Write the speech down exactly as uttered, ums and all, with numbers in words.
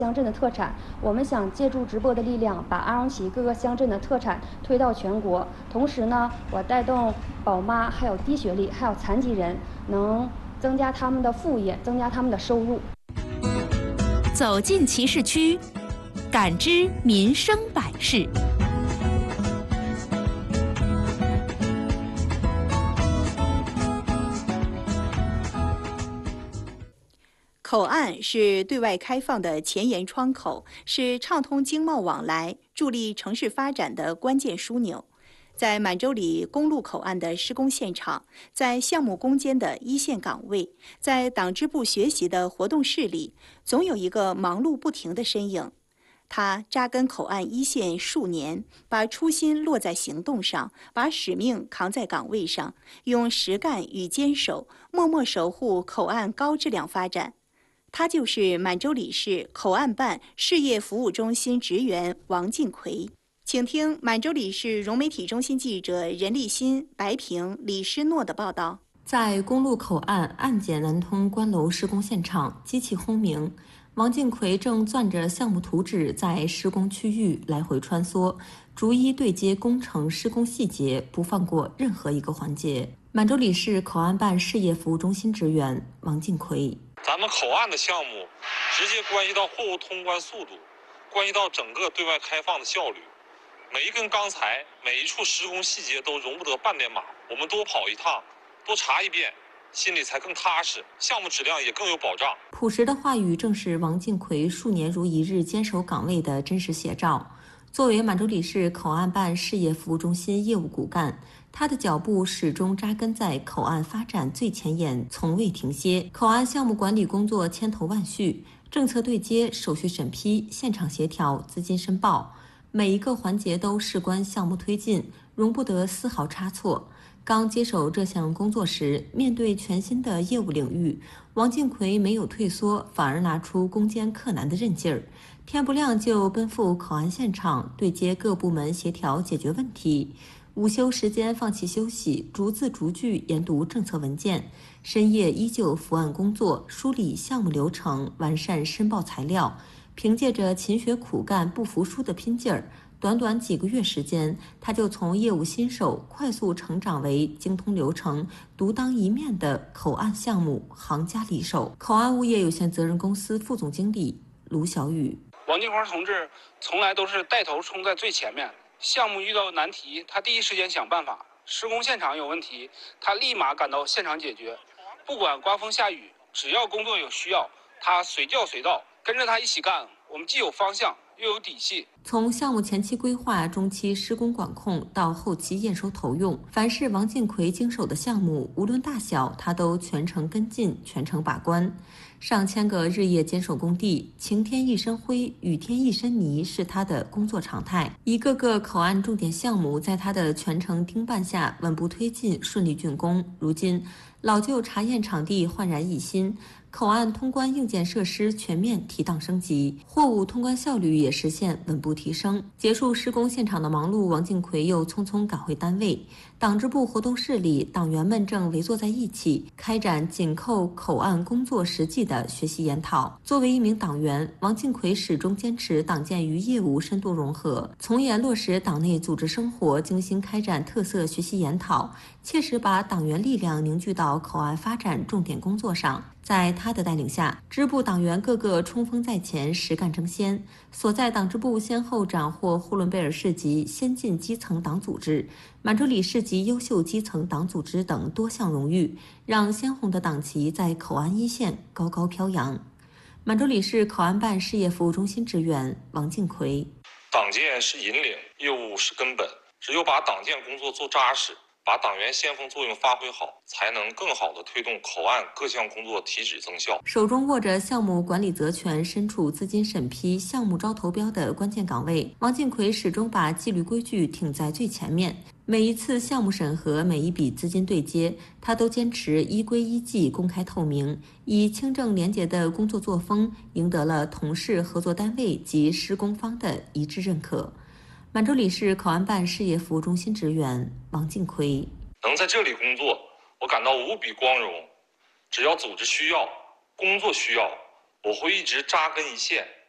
乡镇的特产，我们想借助直播的力量，把阿荣旗各个乡镇的特产推到全国。同时呢，我带动宝妈、还有低学历、还有残疾人，能增加他们的副业，增加他们的收入。 走进集市区，感知民生百事。口岸是对外开放的前沿窗口，是畅通经贸往来、助力城市发展的关键枢纽。在满洲里公路口岸的施工现场，在项目攻坚的一线岗位，在党支部学习的活动室里，总有一个忙碌不停的身影。他扎根口岸一线数年，把初心落在行动上，把使命扛在岗位上，用实干与坚守，默默守护口岸高质量发展。他就是满洲里市口岸办事业服务中心职员王进奎。请听满洲里市融媒体中心记者任立新、白平、李诗诺的报道。 在公路口岸安检南通关楼施工现场，机器轰鸣，王进奎正攥着项目图纸在施工区域来回穿梭，逐一对接工程施工细节，不放过任何一个环节。满洲里市口岸办事业服务中心职员王进奎。 咱们口岸的项目直接关系到货物通关速度，关系到整个对外开放的效率。每一根钢材，每一处施工细节都容不得半点码。我们多跑一趟，多查一遍，心里才更踏实，项目质量也更有保障。 朴实的话语正是王进奎数年如一日坚守岗位的真实写照。作为满洲里市口岸办事业服务中心业务骨干，他的脚步始终扎根在口岸发展最前沿，从未停歇。口岸项目管理工作千头万绪，政策对接、手续审批、现场协调、资金申报，每一个环节都事关项目推进，容不得丝毫差错。刚接手这项工作时，面对全新的业务领域，王进奎没有退缩，反而拿出攻坚克难的韧劲儿。天不亮就奔赴口岸现场，对接各部门协调解决问题。午休时间放弃休息，逐字逐句研读政策文件，深夜依旧伏案工作，梳理项目流程，完善申报材料。凭借着勤学苦干、不服输的拼劲儿，短短几个月时间，他就从业务新手快速成长为精通流程、独当一面的口岸项目行家里手。口岸物业有限责任公司副总经理卢小雨。 王进奎同志从来都是带头冲在最前面，项目遇到难题，他第一时间想办法；施工现场有问题，他立马赶到现场解决。不管刮风下雨，只要工作有需要，他随叫随到，跟着他一起干。我们既有方向，又有底气。 从项目前期规划、中期施工管控到后期验收投用，凡是王进奎经手的项目，无论大小，他都全程跟进，全程把关。上千个日夜坚守工地，晴天一身灰，雨天一身泥，是他的工作常态。一个个口岸重点项目在他的全程盯办下稳步推进，顺利竣工。如今老旧查验场地焕然一新，口岸通关硬件设施全面提档升级，货物通关效率也实现稳步提升。结束施工现场的忙碌，王进奎又匆匆赶回单位。党支部活动室里，党员们正围坐在一起，开展紧扣口岸工作实际的学习研讨。作为一名党员，王进奎始终坚持党建与业务深度融合，从严落实党内组织生活，精心开展特色学习研讨，切实把党员力量凝聚到口岸发展重点工作上。在他的带领下，支部党员个个冲锋在前，实干争先。所在党支部先后斩获呼伦贝尔市级先进基层党组织、满洲里市级优秀基层党组织等多项荣誉，让鲜红的党旗在口岸一线高高飘扬。满洲里市口岸办事业服务中心职员王进奎： 党建是引领，业务是根本，只有把党建工作做扎实，把党员先锋作用发挥好，才能更好地推动口岸各项工作提质增效。 手中握着项目管理责权、身处资金审批、项目招投标的关键岗位，王进奎始终把纪律规矩挺在最前面。每一次项目审核，每一笔资金对接，他都坚持依规依纪、公开透明，以清正廉洁的工作作风，赢得了同事、合作单位及施工方的一致认可。满洲里市口岸办事业服务中心职员王进奎： 能在这里工作，我感到无比光荣。只要组织需要，工作需要，我会一直扎根一线，